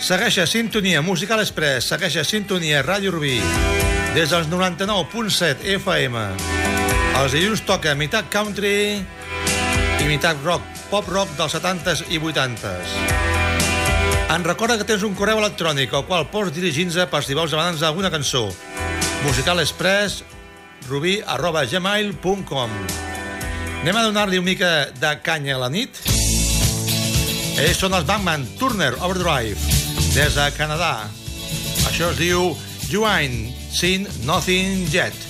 Segueix a Sintonia Musical Express, segueix a Sintonia Ràdio Rubí, des dels 99.7 FM. Els dilluns toca meitat country i meitat rock, pop rock dels 70s i 80s. En recorda que tens un correu electrònic al qual pots dirigir-nos per si vols demanar-nos alguna cançó. musicalexpress@gmail.com. Anem a donar-li una mica de canya a la nit? Ells són els Bangman Turner Overdrive, des de Canadà. Això es diu You Ain't Seen Nothing Yet.